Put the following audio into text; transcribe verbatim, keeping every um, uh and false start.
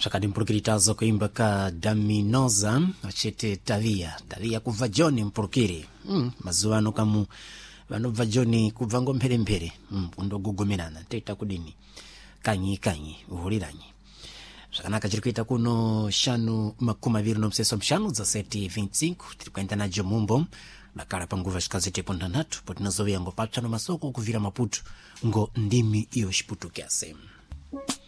Shakadi mpurukiritazo kuimba ka Daminoza wachete tavia tavia kuva John mpurukiri mm, mazuano kamu vanobva John kuva ngompere mpere mm, undogugumirana teta kudini kanyi kanyi uhuliranyi Shakanaka chirikuita kuno shanu makuma viru no mseso mshanu za seti vinticinco tirikuenta na Jomumbo na kala panguva shikazete pondanatu potinazowe yango pacha no masoko kuvira Maputo ngo ndimi iyo shiputu kiase.